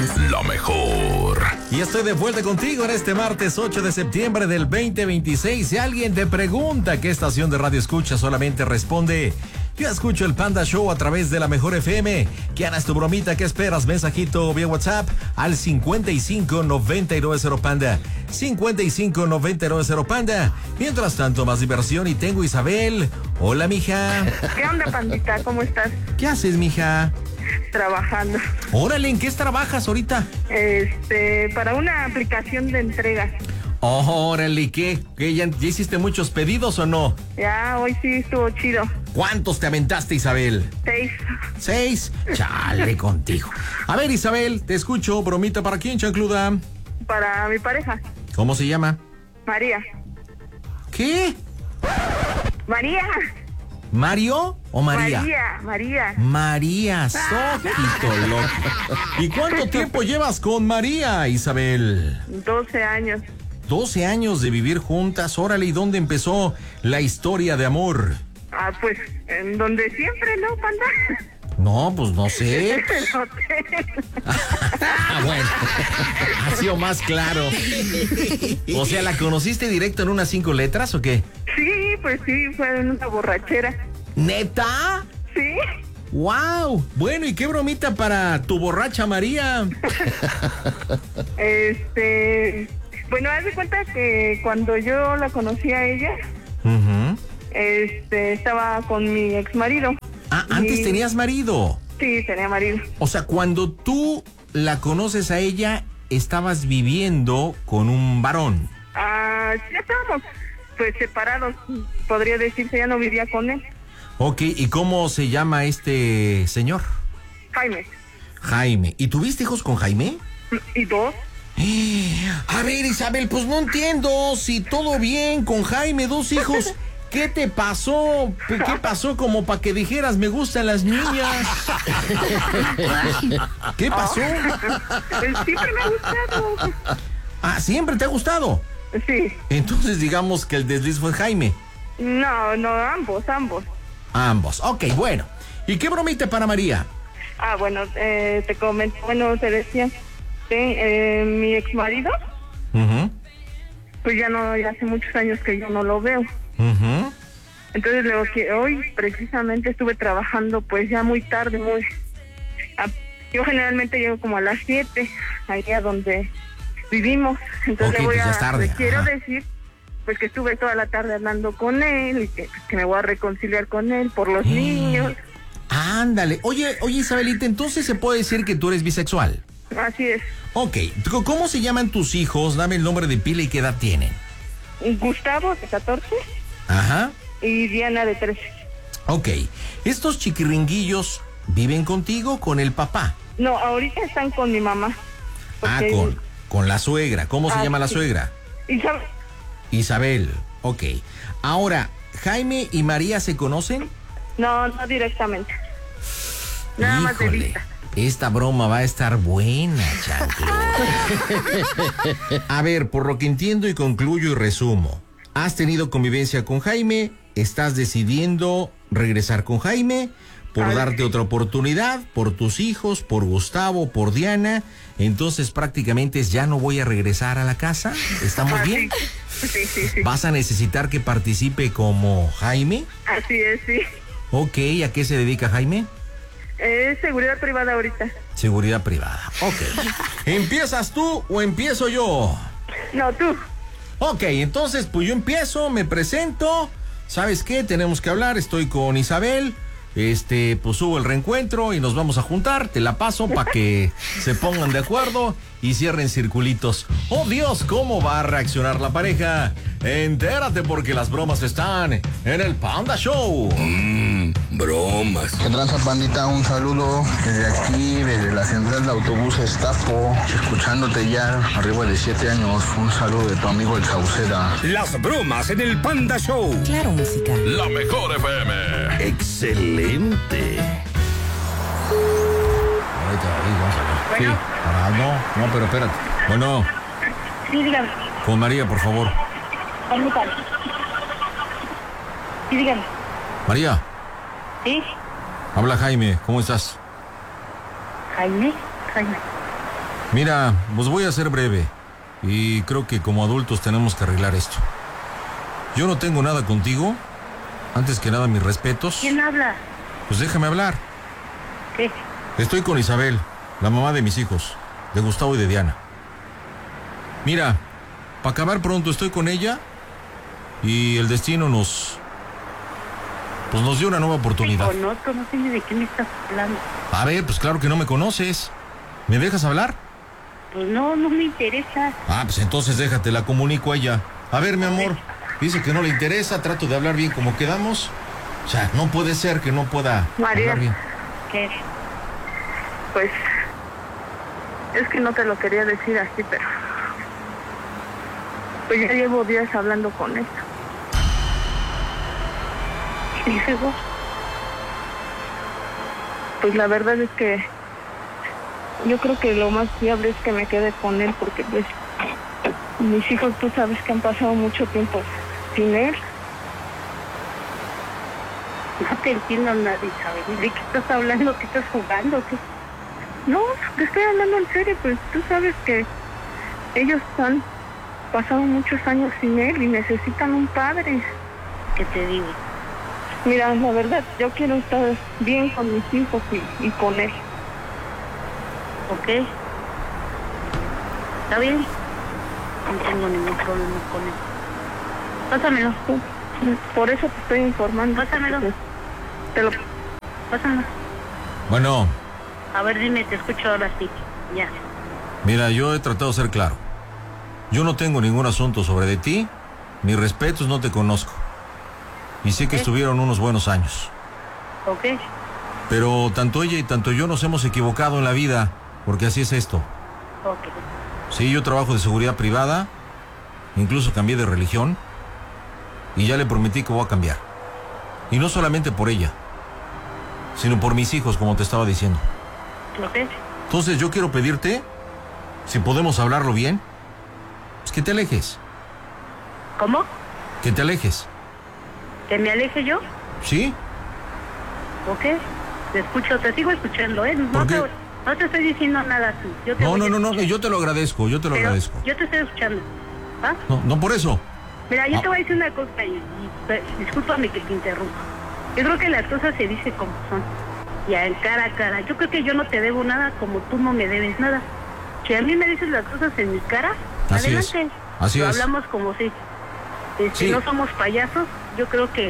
La mejor. Y estoy de vuelta contigo en este martes 8 de septiembre del 2026. Si alguien te pregunta qué estación de radio escucha, solamente responde: yo escucho el Panda Show a través de la Mejor FM. ¿Qué hagas tu bromita? ¿Qué esperas? Mensajito vía WhatsApp al 55-990 Panda. 55-990 Panda. Mientras tanto, más diversión y tengo Isabel. Hola, mija. ¿Qué onda, pandita? ¿Cómo estás? ¿Qué haces, mija? Trabajando. Órale, ¿en qué trabajas ahorita? Para una aplicación de entrega. Órale, ¿qué? ¿Ya hiciste muchos pedidos o no? Ya, hoy sí estuvo chido. ¿Cuántos te aventaste, Isabel? 6. 6. Chale contigo. A ver, Isabel, te escucho. Bromita, ¿para quién, chancluda? Para mi pareja. ¿Cómo se llama? María. ¿Qué? María. ¿Mario o María? María. María, Sojito loco. ¿Y cuánto tiempo llevas con María, Isabel? 12 años. 12 años de vivir juntas. Órale, ¿y dónde empezó la historia de amor? Pues en donde siempre, ¿no, panda? No, pues no sé. El hotel. Bueno, ha sido más claro. O sea, ¿la conociste directo en unas 5 letras o qué? Sí, pues sí, fue en una borrachera. ¿Neta? Sí. ¡Wow! Bueno, ¿y qué bromita para tu borracha María? Bueno, haz de cuenta que cuando yo la conocí a ella, estaba con mi ex marido. Ah, antes tenías marido. Sí, tenía marido. O sea, cuando tú la conoces a ella, estabas viviendo con un varón. Ya estábamos, pues, separados, podría decirse, ya no vivía con él. Ok, ¿y cómo se llama este señor? Jaime. Jaime. ¿Y tuviste hijos con Jaime? ¿Y 2? A ver, Isabel, pues no entiendo. Si todo bien con Jaime, 2 hijos. ¿Qué te pasó? ¿Qué pasó como para que dijeras me gustan las niñas? ¿Qué pasó? Siempre me ha gustado. Ah, ¿siempre te ha gustado? Sí. Entonces digamos que el desliz fue Jaime. No, ambos. Ambos. Ok, bueno. ¿Y qué bromita para María? Bueno, te comento, te decía, mi ex marido, pues ya hace muchos años que yo no lo veo. Entonces luego que hoy precisamente estuve trabajando pues ya muy tarde, yo generalmente llego como a las 7, allá donde vivimos. Entonces okay, pues le quiero decir pues que estuve toda la tarde hablando con él y que me voy a reconciliar con él por los niños. Ándale. Oye, Isabelita, entonces se puede decir que tú eres bisexual. Así es. Ok, ¿cómo se llaman tus hijos? Dame el nombre de pila y qué edad tienen. Gustavo, de 14. Ajá. Y Diana, de 13. Ok, ¿estos chiquiringuillos viven contigo o con el papá? No, ahorita están con mi mamá. Con la suegra. ¿Cómo se llama la sí. suegra? Isabel. Ok. Ahora, ¿Jaime y María se conocen? No directamente. Nada más de vista. Esta broma va a estar buena, chanclo. A ver, por lo que entiendo y concluyo y resumo. Has tenido convivencia con Jaime, estás decidiendo regresar con Jaime por darte otra oportunidad, por tus hijos, por Gustavo, por Diana. Entonces prácticamente ya no voy a regresar a la casa. ¿Estamos bien? Sí. ¿Vas a necesitar que participe como Jaime? Así es, sí. Ok, ¿a qué se dedica Jaime? Es seguridad privada ahorita. Seguridad privada, ok. ¿Empiezas tú o empiezo yo? No, tú. Ok, entonces pues yo empiezo, me presento. ¿Sabes qué? Tenemos que hablar, estoy con Isabel. Pues hubo el reencuentro y nos vamos a juntar. Te la paso para que se pongan de acuerdo y cierren circulitos. ¡Oh, Dios! ¿Cómo va a reaccionar la pareja? Entérate porque las bromas están en el Panda Show. Bromas. ¿Qué tranza, pandita? Un saludo desde aquí, desde la central de autobuses Tapo, escuchándote ya arriba de 7 años. Un saludo de tu amigo el Sauceda. Las bromas en el Panda Show. Claro, música. La Mejor FM. Excelente. Sí. No, pero espérate. Bueno. Sí, dígame. Con María, por favor. Permítame. Sí, dígame. María. ¿Sí? Habla Jaime, ¿cómo estás? Jaime. Mira, pues voy a ser breve. Y creo que como adultos tenemos que arreglar esto. Yo no tengo nada contigo. Antes que nada, mis respetos. ¿Quién habla? Pues déjame hablar. ¿Qué? Estoy con Isabel, la mamá de mis hijos, de Gustavo y de Diana. Mira, para acabar pronto estoy con ella y el destino nos dio una nueva oportunidad. Te conozco, no sé ni de qué me estás hablando. A ver, pues claro que no me conoces. ¿Me dejas hablar? Pues no me interesa. Ah, pues entonces déjate, la comunico a ella. A ver, mi amor, dice que no le interesa, trato de hablar bien como quedamos. O sea, no puede ser que no pueda María. hablar bien. ¿Qué? Pues es que no te lo quería decir así, pero pues ya llevo días hablando con él. ¿Y luego? Pues la verdad es que yo creo que lo más viable es que me quede con él, porque pues mis hijos, tú sabes que han pasado mucho tiempo sin él. No te entiendo nada, Isabel. ¿De qué estás hablando? ¿Qué estás jugando? ¿Qué? No, te estoy hablando en serio, pues tú sabes que ellos han pasado muchos años sin él y necesitan un padre. ¿Qué te digo? Mira, la verdad, yo quiero estar bien con mis hijos y con él. ¿Ok? ¿Está bien? No tengo ningún problema con él. Pásamelo. Por eso te estoy informando. Pásamelo. Pues, te lo... Pásamelo. Bueno, A ver, dime, te escucho ahora sí. Ya. mira, yo he tratado de ser claro. Yo no tengo ningún asunto sobre de ti, mis respetos, no te conozco. Y sé que estuvieron unos buenos años. ¿Ok? Pero tanto ella y tanto yo nos hemos equivocado en la vida, porque así es esto. Ok. Sí, yo trabajo de seguridad privada, incluso cambié de religión, y ya le prometí que voy a cambiar. Y no solamente por ella, sino por mis hijos, como te estaba diciendo. ¿Ok? Entonces yo quiero pedirte, si podemos hablarlo bien, pues que te alejes, ¿Cómo? que te alejes. ¿Que me aleje yo? ¿Sí? ¿Ok? Te escucho, te sigo escuchando, ¿eh? ¿Por qué? No te estoy diciendo nada a ti. Yo te No, voy no, a no, no, escuchar. yo te lo agradezco, yo te lo Pero agradezco. Yo te estoy escuchando. ¿Ah? No, no por eso. Mira, yo Ah. te voy a decir una cosa y discúlpame que te interrumpa. Yo creo que las cosas se dicen como son. Ya en cara a cara. Yo creo que yo no te debo nada como tú no me debes nada. Si a mí me dices las cosas en mi cara, Así adelante. es, así Lo es. hablamos como si Sí. no somos payasos. Yo creo que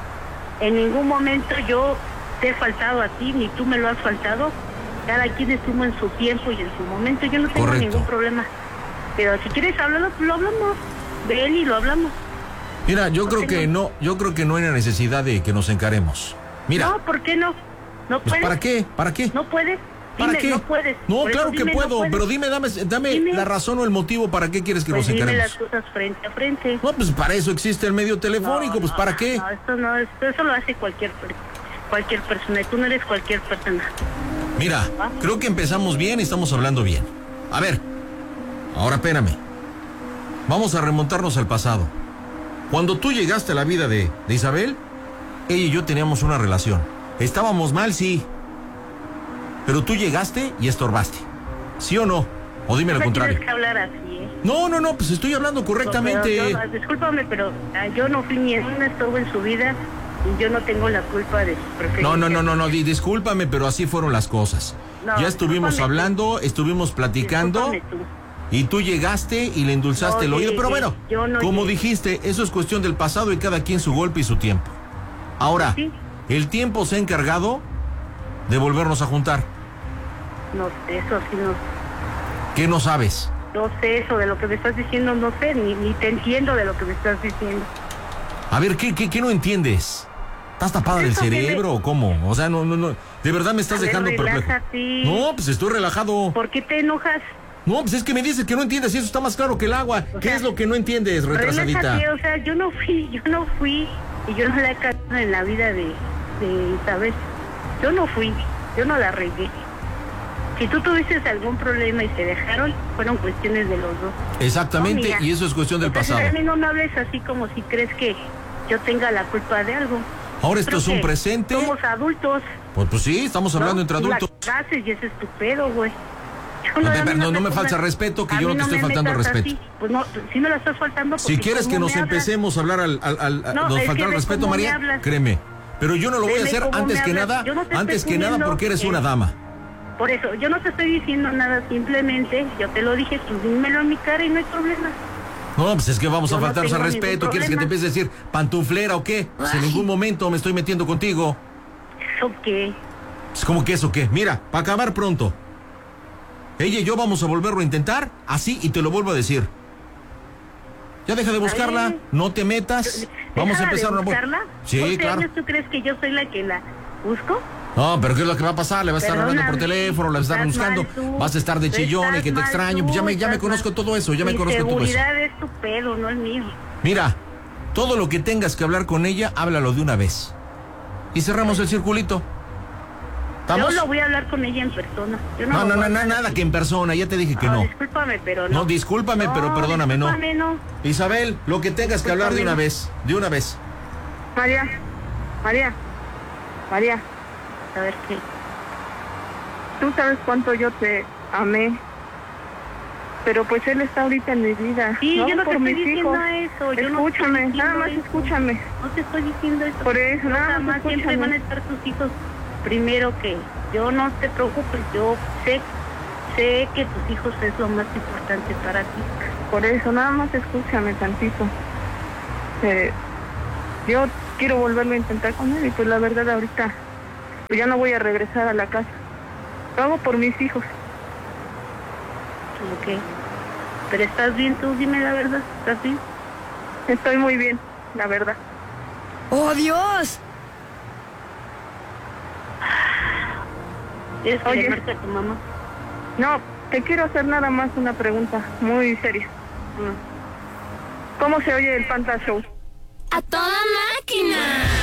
en ningún momento yo te he faltado a ti, ni tú me lo has faltado. Cada quien estuvo en su tiempo y en su momento. Yo no tengo Correcto. ningún problema. Pero si quieres hablarlo, pues lo hablamos. De él y lo hablamos. Mira, yo No creo que tengo- no, yo creo que no hay la necesidad de que nos encaremos. Mira, No, ¿por qué no? ¿No pues puedes? ¿para qué? ¿Para qué? ¿No puedes? ¿Para Dime, qué? no puedes. No, Por eso claro que dime, no puedo, puedes. pero dame Dime. la razón o el motivo para qué quieres que Pues nos dime las encaremos. cosas frente a frente. No, pues para eso existe el medio telefónico, pues ¿para qué? No, esto no, eso lo hace cualquier persona y tú no eres cualquier persona. Mira, creo que empezamos bien y estamos hablando bien. A ver, ahora espérame. Vamos a remontarnos al pasado. Cuando tú llegaste a la vida de Isabel, ella y yo teníamos una relación. Estábamos mal, sí. Pero tú llegaste y estorbaste. ¿Sí o no? O dime lo No contrario. tienes que hablar así, ¿eh? No, pues estoy hablando correctamente. No, pero discúlpame, pero yo no fui ni un estorbo en su vida y yo no tengo la culpa de su preferencia. No, discúlpame, pero así fueron las cosas. No, Ya estuvimos discúlpame tú. hablando, estuvimos platicando. Discúlpame tú. Y tú llegaste y le endulzaste No el oído. Pero llegué, bueno, yo no como llegué. dijiste, eso es cuestión del pasado y cada quien su golpe y su tiempo. Ahora, Sí. el tiempo se ha encargado de volvernos a juntar. No sé, eso sí no. ¿Qué no sabes? No sé eso de lo que me estás diciendo, no sé, ni te entiendo de lo que me estás diciendo. A ver, ¿qué no entiendes? ¿Estás tapada del Eso que cerebro o cómo? O sea, no. ¿De verdad me estás A ver, dejando perplejo? relájate. No, pues estoy relajado. ¿Por qué te enojas? No, pues es que me dices que no entiendes y eso está más claro que el agua. O ¿Qué sea, es lo que no entiendes, retrasadita? Relájate, o sea, yo no fui y yo no la he cagado en la vida de Isabel. Yo no fui, yo no la regué. Si tú tuviste algún problema y se dejaron, fueron cuestiones de los dos. Exactamente, No, mía. y eso es cuestión del Entonces, pasado. a mí no me hables así como si crees que yo tenga la culpa de algo. Ahora esto Creo es un que presente. Somos adultos. Pues sí, estamos hablando ¿no? entre Tú la adultos. haces y ese es tu pedo, güey. No me falta respeto, que yo no te estoy faltando al respeto. Así. Pues no, si me la estás faltando. Si quieres que nos empecemos a hablar nos falta el respeto, María, créeme. Pero yo no lo voy a hacer antes que nada porque eres una dama. Por eso, yo no te estoy diciendo nada, simplemente yo te lo dije, tú dímelo en mi cara y no hay problema. No, pues es que vamos a faltarnos al respeto. ¿Quieres que te empiece a decir pantuflera o qué? Pues en ningún momento me estoy metiendo contigo. ¿Eso qué? Pues, ¿cómo que eso qué? Mira, para acabar pronto. Ella y yo vamos a volverlo a intentar, así, y te lo vuelvo a decir. Ya deja de buscarla, no te metas. Vamos a empezar una buscarla. Sí, claro. ¿Tú crees que yo soy la que la busco? No, pero ¿qué es lo que va a pasar? Le vas a estar hablando por teléfono, le vas a estar buscando, vas a estar de chillón y que te extraño. Pues ya me conozco todo eso, ya me conozco todo eso. Mi seguridad es tu pedo, no el mío. Mira, todo lo que tengas que hablar con ella, háblalo de una vez. Y cerramos el circulito. ¿Estamos? Yo lo voy a hablar con ella en persona. No, nada que en persona, ya te dije que no. Discúlpame, pero no. No, discúlpame, pero perdóname, no. Isabel, lo que tengas que hablar de una vez, María. A ver qué. Tú sabes cuánto yo te amé, pero pues él está ahorita en mi vida. Sí, no, yo no te por estoy mis diciendo hijos. eso. Escúchame, nada más escúchame. No te estoy diciendo eso. Por eso, nada más siempre van a estar tus hijos primero que yo. No te preocupes, yo sé que tus hijos es lo más importante para ti. Por eso, nada más escúchame tantito. Yo quiero volverlo a intentar con él y pues la verdad ahorita pues ya no voy a regresar a la casa. Lo hago por mis hijos. Ok. Pero ¿estás bien tú? Dime la verdad. ¿Estás bien? Estoy muy bien, la verdad. ¡Oh, Dios! ¿Tienes que llamarte a tu mamá? No, te quiero hacer nada más una pregunta muy seria. ¿Cómo se oye el Panda Show? ¡A toda máquina!